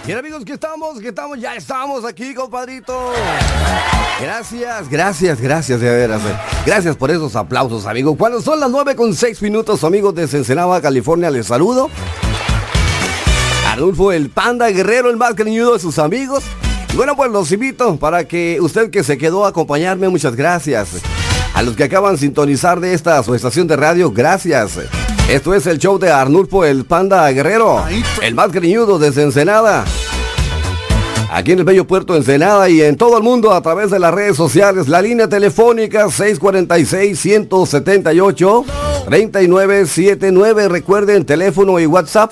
Bien, amigos, ya estamos aquí, compadrito. Gracias, de veras. Gracias por esos aplausos, amigos. Cuando son las 9:06, amigos de Ensenada, California, les saludo. Arnulfo, el Panda Guerrero, el más cariñudo de sus amigos. Y bueno, pues los invito para que usted que se quedó a acompañarme, muchas gracias. A los que acaban de sintonizar de esta su estación de radio, gracias. Esto es el show de Arnulfo, el Panda Guerrero, el más cariñudo desde Ensenada. Aquí en el bello puerto de Ensenada y en todo el mundo a través de las redes sociales. La línea telefónica 646-178-3979. Recuerden, teléfono y WhatsApp.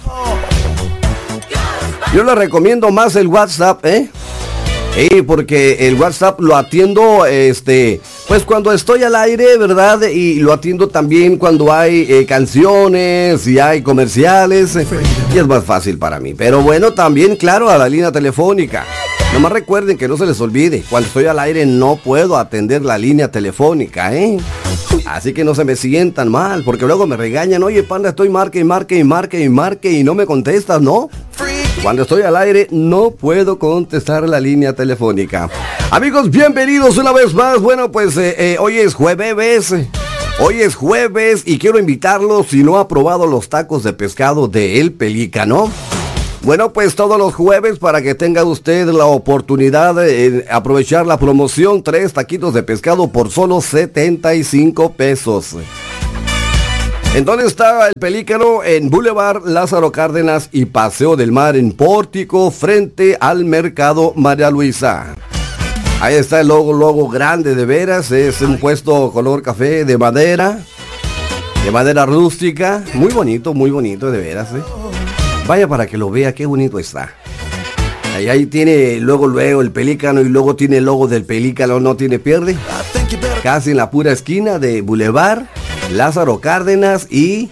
Yo les recomiendo más el WhatsApp, porque el WhatsApp lo atiendo, pues cuando estoy al aire, ¿verdad? Y lo atiendo también cuando hay canciones y hay comerciales, y es más fácil para mí. Pero bueno, también, claro, a la línea telefónica. Nomás recuerden que no se les olvide, cuando estoy al aire no puedo atender la línea telefónica, Así que no se me sientan mal, porque luego me regañan. Oye, Panda, estoy marque y no me contestas, ¿no? Cuando estoy al aire no puedo contestar la línea telefónica. Amigos, bienvenidos una vez más. Bueno, pues hoy es jueves y quiero invitarlos, si no ha probado los tacos de pescado de El Pelícano. Bueno, pues todos los jueves, para que tenga usted la oportunidad de aprovechar la promoción, 3 taquitos de pescado por solo 75 pesos. ¿En dónde está El Pelícano? En Boulevard Lázaro Cárdenas y Paseo del Mar, en Pórtico, frente al Mercado María Luisa. Ahí está el logo grande de veras. Es un puesto color café de madera rústica. Muy bonito de veras, Vaya para que lo vea, qué bonito está. Ahí tiene luego El Pelícano y luego tiene el logo del Pelícano, no tiene pierde. Casi en la pura esquina de Boulevard Lázaro Cárdenas y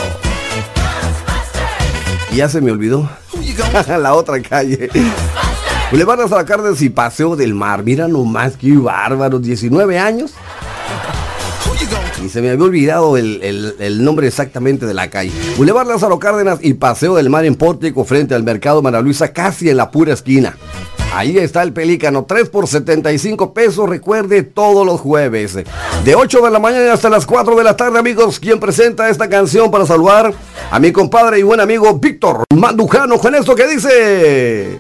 ya se me olvidó la otra calle. Boulevard Lázaro Cárdenas y Paseo del Mar. Mira nomás qué bárbaro, 19 años. Y se me había olvidado el nombre exactamente de la calle. Boulevard Lázaro Cárdenas y Paseo del Mar, en Pórtico, frente al Mercado María Luisa, casi en la pura esquina. Ahí está El Pelícano, 3 por 75 pesos, recuerde, todos los jueves. De 8 de la mañana hasta las 4 de la tarde, amigos. ¿Quién presenta esta canción para saludar a mi compadre y buen amigo Víctor Mandujano con esto que dice?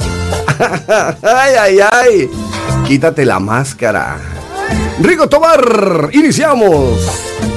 ¡Ay! Quítate la máscara. Rigo Tobar, iniciamos.